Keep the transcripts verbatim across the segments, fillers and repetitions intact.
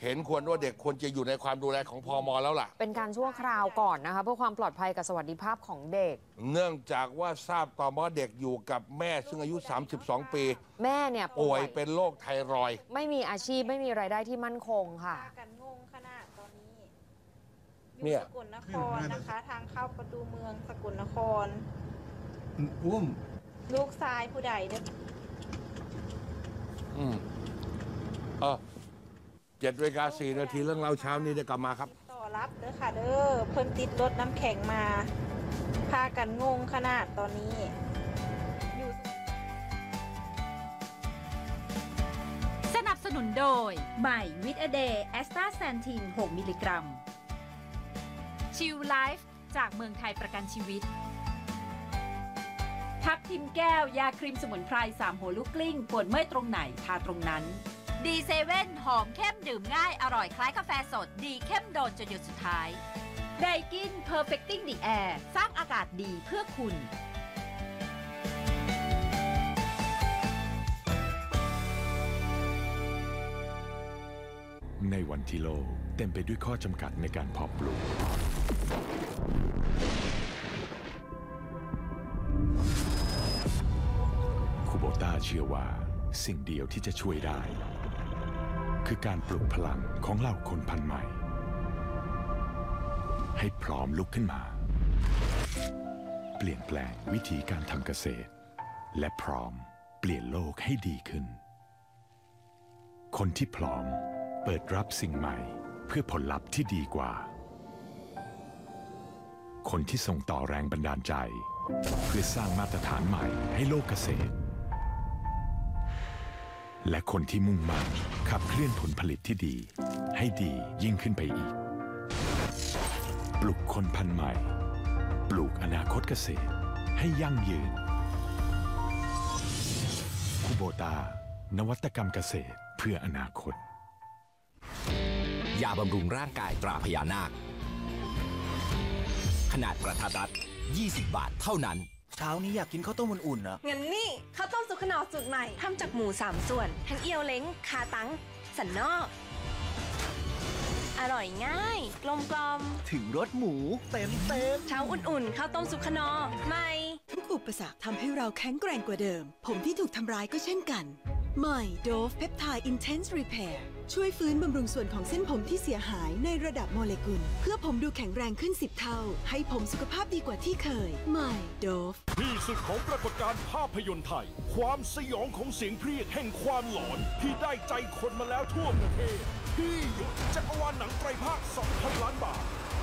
เห็นควรว่าเด็กควรจะอยู่ในความดูแลของพม.แล้วล่ะเป็นการชั่วคราวก่อนนะคะเพื่อความปลอดภัยกับสวัสดิภาพของเด็กเนื่องจากว่าทราบต่อมาเด็กอยู่กับแม่ซึ่งอายุสามสิบสองปีแม่เนี่ยป่วยเป็นโรคไทรอยด์ไม่มีอาชีพไม่มีรายได้ที่มั่นคงค่ะกันงงขนาดตอนนี้เนี่ยสกลนครนะคะทางเข้าประตูเมืองสกลนครอุ้มลูกชายผู้ใดเนี่ยอืมเออเจ็ดนาฬิกาสี่นาทีเรื่องเล่าเช้านี้ได้กลับมาครับต่อรับเด้อค่ะเด้อเพิ่นติดรถน้ำแข็งมาพากันงงขนาดตอนนี้อยู่สนับสนุนโดยใหม่วิตอเดย์แอสตาแซนทินหกมิลลิกรัมชิลไลฟ์จากเมืองไทยประกันชีวิตทับทิมแก้วยาครีมสมุนไพรสามหัวลูกกลิ้งปวดเมื่อยตรงไหนทาตรงนั้นดีเซเว่นหอมเข้มดื่มง่ายอร่อยคล้ายกาแฟสดดีเข้มโดนจนหยดสุดท้ายไดกิน Perfecting the Air สร้างอากาศดีเพื่อคุณในวันที่โลกเต็มไปด้วยข้อจำกัดในการเพาะปลูกคูโบต้าเชื่อว่าสิ่งเดียวที่จะช่วยได้คือการปลุกพลังของเหล่าคนพันธุ์ใหม่ให้พร้อมลุกขึ้นมาเปลี่ยนแปลงวิธีการทำเกษตรและพร้อมเปลี่ยนโลกให้ดีขึ้นคนที่พร้อมเปิดรับสิ่งใหม่เพื่อผลลัพธ์ที่ดีกว่าคนที่ส่งต่อแรงบันดาลใจเพื่อสร้างมาตรฐานใหม่ให้โลกเกษตรและคนที่มุ่งมั่นขับเคลื่อนผลผลิตที่ดีให้ดียิ่งขึ้นไปอีกปลุกคนพันธุ์ใหม่ปลูกอนาคตเกษตรให้ยั่งยืนคูโบตานวัตกรรมเกษตรเพื่ออนาคตยาบำรุงร่างกายตราพญานาคขนาดกระทัดรัดยี่สิบบาทเท่านั้นเช้านี้อยากกินข้าวต้มอุ่นๆนะงั้นนี่ข้าวต้มสุกขนอสูตรใหม่ทำจากหมูสามส่วนทั้งเอียวเล้งคาตังสันนอกอร่อยง่ายกลมกลอมถึงรสหมูเต็มเต็มเช้าอุ่นๆข้าวต้มสุกขนอใหม่ทุกอุปสรรคทำให้เราแข็งแกร่งกว่าเดิมผมที่ถูกทำร้ายก็เช่นกันใหม่ Dove Peptide Intense Repair ช่วยฟื้นบำรุงส่วนของเส้นผมที่เสียหายในระดับโมเลกุลเพื่อผมดูแข็งแรงขึ้นสิบเท่าให้ผมสุขภาพดีกว่าที่เคยใหม่ Dove ที่สุดของปรากฏการณ์ภาพยนตร์ไทยความสยองของเสียงเพรียกแห่งความหลอนที่ได้ใจคนมาแล้วทั่วประเทศที่หยดจักรวาลหนังไตรภาค สองพัน ล้านบาท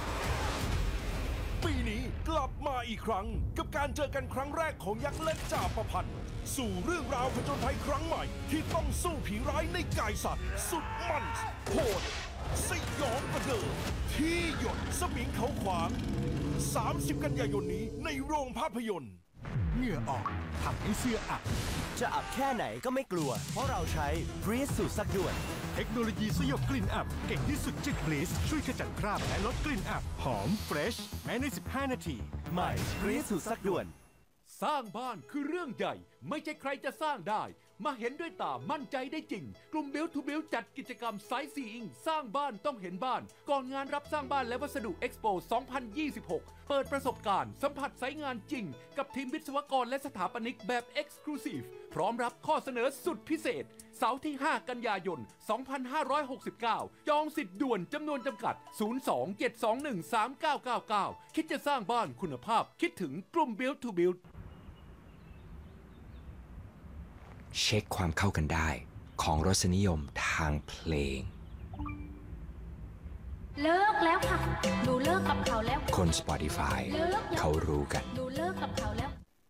ปีนี้กลับมาอีกครั้งกับการเจอกันครั้งแรกของยักษ์เล็กจ่าประพันธ์สู่เรื่องราวผจญภัยครั้งใหม่ที่ต้องสู้ผีร้ายในกายสัตว์สุดมันโหดสยองกระเดิมที่หยดสมิงเขาขวางสามสิบกันยายนนี้ในโรงภาพยนตร์เหงื่อออกทำให้เสื้ออับจะอับแค่ไหนก็ไม่กลัวเพราะเราใช้ Breeze สูตรซักด่วนเทคโนโลยีสยบกลิ่นอับเก่งที่สุดจาก Breeze ช่วยขจัดคราบและลดกลิ่นอับหอมเฟรชแม้ในสิบห้านาทีใหม่ Breeze สูตรซักด่วนสร้างบ้านคือเรื่องใหญ่ไม่ใช่ใครจะสร้างได้มาเห็นด้วยตามั่นใจได้จริงกลุ่ม Build to Build จัดกิจกรรมไซส์ซีอิงสร้างบ้านต้องเห็นบ้านก่อนงานรับสร้างบ้านและวัสดุ Expo สองพันยี่สิบหกเปิดประสบการณ์สัมผัสไซต์งานจริงกับทีมวิศวกรและสถาปนิกแบบ Exclusive พร้อมรับข้อเสนอสุดพิเศษเสาร์ที่ห้ากันยายนสองพันห้าร้อยหกสิบเก้าจองสิทธิ์ด่วนจำนวนจำกัดศูนย์ สอง เจ็ด สอง หนึ่ง สาม เก้า เก้า เก้าคิดจะสร้างบ้านคุณภาพคิดถึงกลุ่ม Build to Build เช็คความเข้ากันได้ของรสนิยมทางเพลงเลิกแล้วค่ะหนูเลิกกับเขาแล้วคน Spotify เขารู้กันหนูเลิกกับเขาแล้ว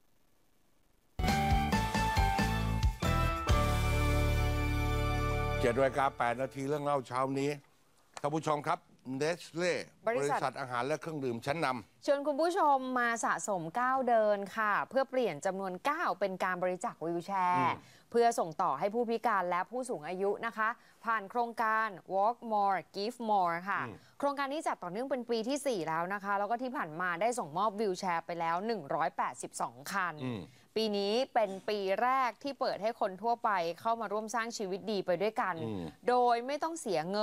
เจ็ดนาฬิกาแปดนาทีเรื่องเล่าเช้านี้ท่านผู้ชมครับเนสเล่บริษัทอาหารและเครื่องดื่มชั้นนำเชิญคุณผู้ชมมาสะสมก้าวเดินค่ะเพื่อเปลี่ยนจำนวนก้าวเป็นการบริจาควีลแชร์เพื่อส่งต่อให้ผู้พิการและผู้สูงอายุนะคะผ่านโครงการ Walk More Give More ค่ะโครงการนี้จัดต่อเนื่องเป็นปีที่สี่แล้วนะคะแล้วก็ที่ผ่านมาได้ส่งมอบวีลแชร์ไปแล้วหนึ่งร้อยแปดสิบสองคันปีนี้เป็นปีแรกที่เปิดให้คนทั่วไปเข้ามาร่วมสร้างชีวิตดีไปด้วยกันโดยไม่ต้องเสียเงิน